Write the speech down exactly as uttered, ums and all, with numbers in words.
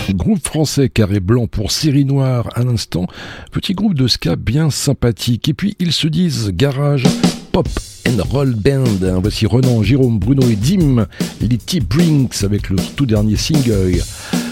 Groupe français Carré Blanc pour Série Noire à l'instant, petit groupe de ska bien sympathique. Et puis ils se disent garage, pop and roll band. Voici Renan, Jérôme, Bruno et Dim, les T-Brinks avec le tout dernier single